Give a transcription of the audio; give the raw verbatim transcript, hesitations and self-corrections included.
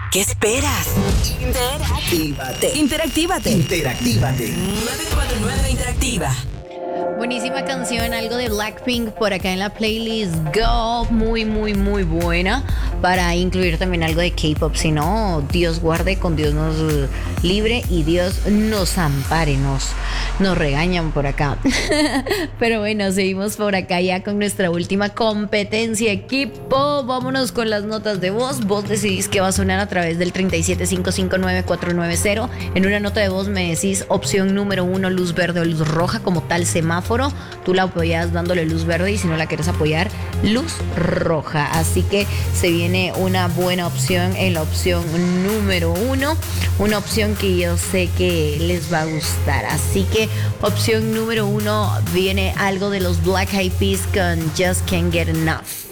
¿Qué esperas? Interactívate. Interactívate. Interactívate. nueve cuatro nueve Interactiva. Buenísima canción, algo de Blackpink por acá en la playlist Go, muy muy muy buena para incluir también algo de K-pop, si no, Dios guarde, con Dios nos libre y Dios nos ampare, nos, nos regañan por acá. Pero bueno, seguimos por acá ya con nuestra última competencia, equipo. Vámonos con las notas de voz. Vos decidís que va a sonar a través del tres siete cinco cinco nueve cuatro nueve cero. En una nota de voz me decís opción número uno, luz verde o luz roja, como tal semáforo. Tú la apoyas dándole luz verde y si no la quieres apoyar, luz roja. Así que se viene una buena opción en la opción número uno, una opción que yo sé que les va a gustar. Así que opción número uno viene algo de los Black Eyed Peas con Just Can't Get Enough.